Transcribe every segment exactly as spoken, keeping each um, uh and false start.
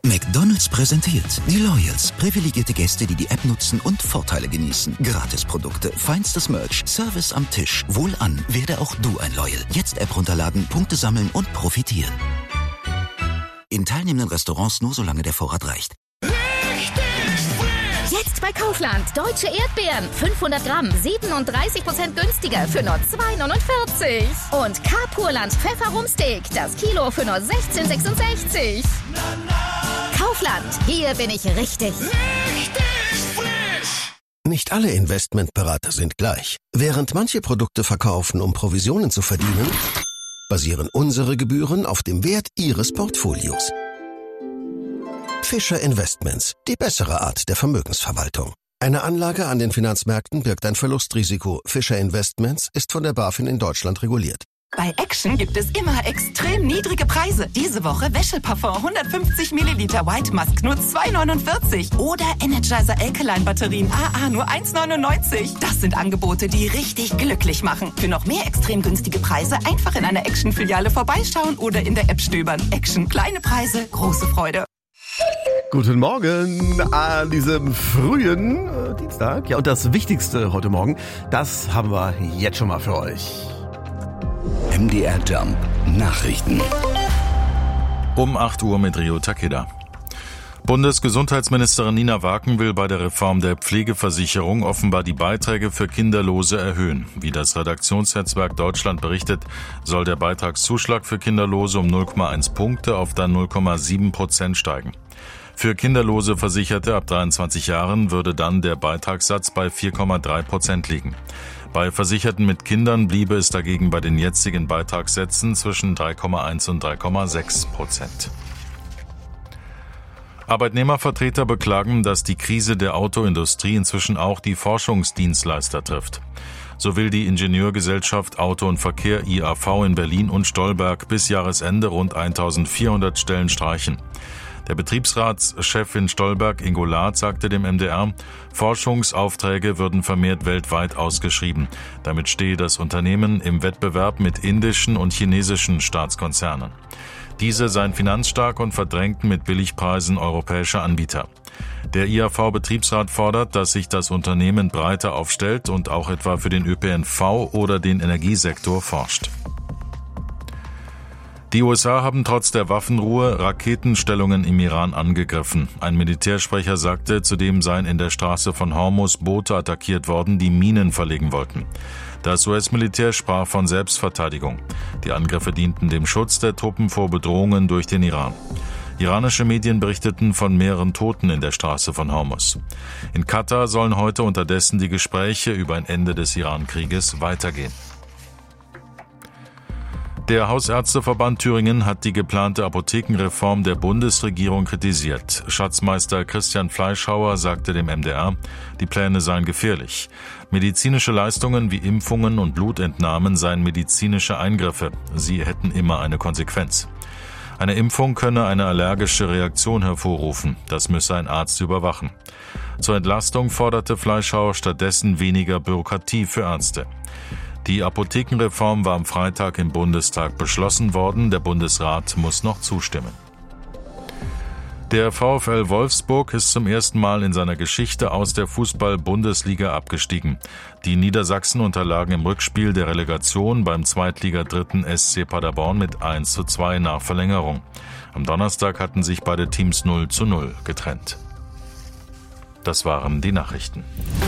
McDonald's präsentiert die Loyals. Privilegierte Gäste, die die App nutzen und Vorteile genießen. Gratisprodukte, feinstes Merch, Service am Tisch. Wohlan, werde auch du ein Loyal. Jetzt App runterladen, Punkte sammeln und profitieren. In teilnehmenden Restaurants nur solange der Vorrat reicht. Jetzt bei Kaufland. Deutsche Erdbeeren. fünfhundert Gramm. siebenunddreißig Prozent günstiger für nur zwei neunundvierzig. Und K-Purland Pfefferumsteak. Das Kilo für nur sechzehn sechsundsechzig. Kaufland. Hier bin ich richtig. Richtig frisch. Nicht alle Investmentberater sind gleich. Während manche Produkte verkaufen, um Provisionen zu verdienen, basieren unsere Gebühren auf dem Wert Ihres Portfolios. Fischer Investments, die bessere Art der Vermögensverwaltung. Eine Anlage an den Finanzmärkten birgt ein Verlustrisiko. Fischer Investments ist von der BaFin in Deutschland reguliert. Bei Action gibt es immer extrem niedrige Preise. Diese Woche Wäscheparfum hundertfünfzig Milliliter White Musk nur zwei neunundvierzig. Oder Energizer Alkaline Batterien A A nur eins neunundneunzig. Das sind Angebote, die richtig glücklich machen. Für noch mehr extrem günstige Preise einfach in einer Action-Filiale vorbeischauen oder in der App stöbern. Action, kleine Preise, große Freude. Guten Morgen an diesem frühen äh, Dienstag. Ja, und das Wichtigste heute Morgen, das haben wir jetzt schon mal für euch. M D R Jump Nachrichten. Um acht Uhr mit Rio Takeda. Bundesgesundheitsministerin Nina Waken will bei der Reform der Pflegeversicherung offenbar die Beiträge für Kinderlose erhöhen. Wie das Redaktionsnetzwerk Deutschland berichtet, soll der Beitragszuschlag für Kinderlose um null Komma eins Punkte auf dann null Komma sieben Prozent steigen. Für kinderlose Versicherte ab dreiundzwanzig Jahren würde dann der Beitragssatz bei vier Komma drei Prozent liegen. Bei Versicherten mit Kindern bliebe es dagegen bei den jetzigen Beitragssätzen zwischen drei Komma eins und drei Komma sechs Prozent. Arbeitnehmervertreter beklagen, dass die Krise der Autoindustrie inzwischen auch die Forschungsdienstleister trifft. So will die Ingenieurgesellschaft Auto und Verkehr I A V in Berlin und Stolberg bis Jahresende rund eintausendvierhundert Stellen streichen. Der Betriebsratschef in Stolberg, Ingo Laath, sagte dem M D R, Forschungsaufträge würden vermehrt weltweit ausgeschrieben. Damit stehe das Unternehmen im Wettbewerb mit indischen und chinesischen Staatskonzernen. Diese seien finanzstark und verdrängten mit Billigpreisen europäische Anbieter. Der I A V-Betriebsrat fordert, dass sich das Unternehmen breiter aufstellt und auch etwa für den Ö P N V oder den Energiesektor forscht. Die U S A haben trotz der Waffenruhe Raketenstellungen im Iran angegriffen. Ein Militärsprecher sagte, zudem seien in der Straße von Hormuz Boote attackiert worden, die Minen verlegen wollten. Das U S-Militär sprach von Selbstverteidigung. Die Angriffe dienten dem Schutz der Truppen vor Bedrohungen durch den Iran. Iranische Medien berichteten von mehreren Toten in der Straße von Hormuz. In Katar sollen heute unterdessen die Gespräche über ein Ende des Iran-Krieges weitergehen. Der Hausärzteverband Thüringen hat die geplante Apothekenreform der Bundesregierung kritisiert. Schatzmeister Christian Fleischhauer sagte dem M D R, die Pläne seien gefährlich. Medizinische Leistungen wie Impfungen und Blutentnahmen seien medizinische Eingriffe. Sie hätten immer eine Konsequenz. Eine Impfung könne eine allergische Reaktion hervorrufen. Das müsse ein Arzt überwachen. Zur Entlastung forderte Fleischhauer stattdessen weniger Bürokratie für Ärzte. Die Apothekenreform war am Freitag im Bundestag beschlossen worden. Der Bundesrat muss noch zustimmen. Der VfL Wolfsburg ist zum ersten Mal in seiner Geschichte aus der Fußball-Bundesliga abgestiegen. Die Niedersachsen unterlagen im Rückspiel der Relegation beim Zweitliga-Dritten S C Paderborn mit eins zu zwei nach Verlängerung. Am Donnerstag hatten sich beide Teams null zu null getrennt. Das waren die Nachrichten.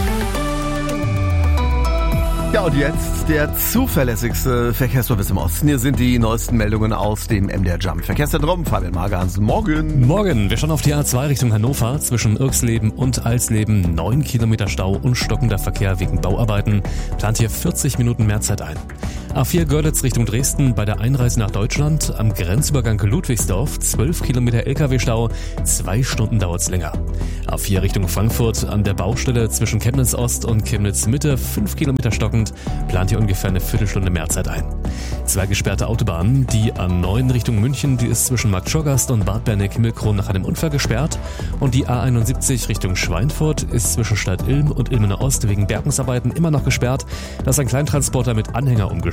Ja, und jetzt der zuverlässigste Verkehrsservice im Osten. Hier sind die neuesten Meldungen aus dem M D R Jump Verkehrszentrum. Fabian Magans, morgen. Morgen. Wir schauen auf die A zwei Richtung Hannover. Zwischen Irksleben und Alsleben neun Kilometer Stau und stockender Verkehr wegen Bauarbeiten. Plant hier vierzig Minuten mehr Zeit ein. A vier Görlitz Richtung Dresden bei der Einreise nach Deutschland. Am Grenzübergang Ludwigsdorf zwölf Kilometer L K W-Stau. Zwei Stunden dauert's länger. A vier Richtung Frankfurt an der Baustelle zwischen Chemnitz Ost und Chemnitz Mitte fünf Kilometer stockend. Plant hier ungefähr eine Viertelstunde mehr Zeit ein. Zwei gesperrte Autobahnen. Die A neun Richtung München, die ist zwischen Marktschorgast und Bad Berneck-Himmelkron nach einem Unfall gesperrt. Und die A einundsiebzig Richtung Schweinfurt ist zwischen Stadt Ilm und Ilmener Ost wegen Bergungsarbeiten immer noch gesperrt. Da ist ein Kleintransporter mit Anhänger umgestiegen.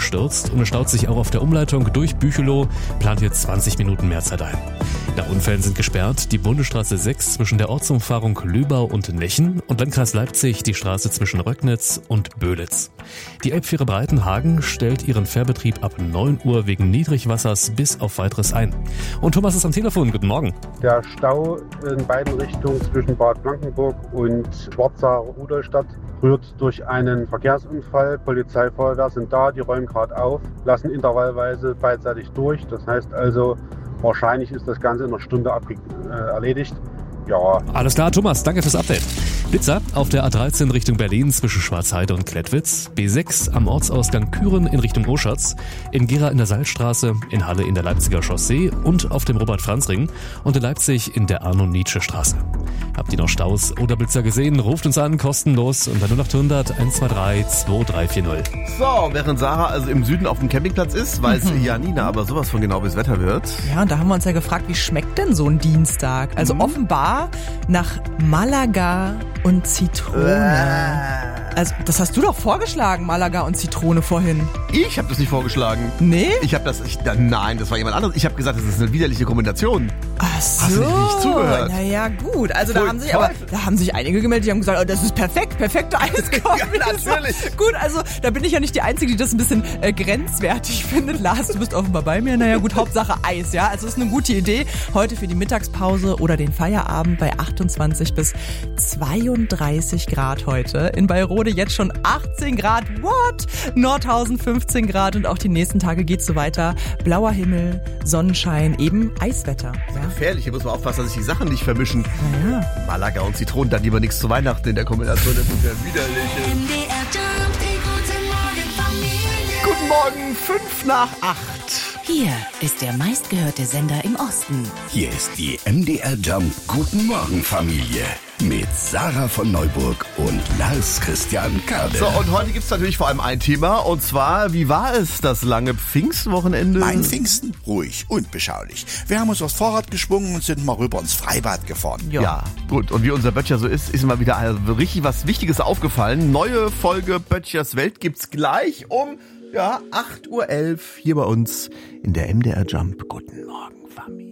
gestürzt und es staut sich auch auf der Umleitung durch Büchelow, plant hier zwanzig Minuten Mehrzeit ein. Nach Unfällen sind gesperrt die Bundesstraße sechs zwischen der Ortsumfahrung Lübau und Nechen und Landkreis Leipzig die Straße zwischen Röcknitz und Böhlitz. Die Elbfähre Breitenhagen stellt ihren Fährbetrieb ab neun Uhr wegen Niedrigwassers bis auf weiteres ein. Und Thomas ist am Telefon. Guten Morgen. Der Stau in beiden Richtungen zwischen Bad Blankenburg und Schwarzach-Rudolstadt rührt durch einen Verkehrsunfall. Polizei, Feuerwehr sind da, die räumen gerade auf, lassen intervallweise beidseitig durch. Das heißt also, wahrscheinlich ist das Ganze in einer Stunde abge- äh, erledigt. Ja. Alles klar, Thomas, danke fürs Update. Blitzer auf der A dreizehn Richtung Berlin zwischen Schwarzheide und Klettwitz, B sechs am Ortsausgang Küren in Richtung Oschatz, in Gera in der Salzstraße, in Halle in der Leipziger Chaussee und auf dem Robert-Franz-Ring und in Leipzig in der Arno-Nietzsche-Straße. Habt ihr noch Staus oder Blitzer gesehen? Ruft uns an, kostenlos unter null acht hundert eins zwei drei zwei drei vier null. So, während Sarah also im Süden auf dem Campingplatz ist, weiß mhm. Janina aber sowas von genau, wie das Wetter wird. Ja, und da haben wir uns ja gefragt, wie schmeckt denn so ein Dienstag? Also mhm. offenbar nach Malaga und Zitrone. Also, das hast du doch vorgeschlagen, Malaga und Zitrone vorhin. Ich habe das nicht vorgeschlagen. Nee? Ich habe das, ich, nein, das war jemand anderes. Ich habe gesagt, das ist eine widerliche Kombination. Ach so. Hast du nicht zugehört? Naja, gut. Also da haben sich aber, da haben sich einige gemeldet, die haben gesagt, oh, das ist perfekt, perfekte Eiskombination. Ja, natürlich. Gut, also da bin ich ja nicht die Einzige, die das ein bisschen äh, grenzwertig findet. Lars, du bist offenbar bei mir. Naja, gut, Hauptsache Eis, ja. Also das ist eine gute Idee. Heute für die Mittagspause oder den Feierabend bei achtundzwanzig bis zweiunddreißig Grad heute. In Bayrode jetzt schon achtzehn Grad. What? Nordhausen fünfzehn Grad und auch die nächsten Tage geht's so weiter. Blauer Himmel, Sonnenschein, eben Eiswetter. Ja? Gefährlich, hier muss man aufpassen, dass sich die Sachen nicht vermischen. Naja. Malaga und Zitronen, dann lieber nichts zu Weihnachten in der Kombination. Das ist ja widerlich. Guten Morgen, fünf nach acht. Hier ist der meistgehörte Sender im Osten. Hier ist die M D R Jump Guten Morgen Familie mit Sarah von Neuburg und Lars Christian Kade. So, und heute gibt's natürlich vor allem ein Thema, und zwar, wie war es, das lange Pfingstwochenende? Mein Pfingsten? Ruhig und beschaulich. Wir haben uns aufs Fahrrad geschwungen und sind mal rüber ins Freibad gefahren. Ja, ja gut. Und wie unser Böttcher so ist, ist mal wieder also richtig was Wichtiges aufgefallen. Neue Folge Böttchers Welt gibt's gleich um ja, acht Uhr elf hier bei uns in der M D R Jump. Guten Morgen, Familie.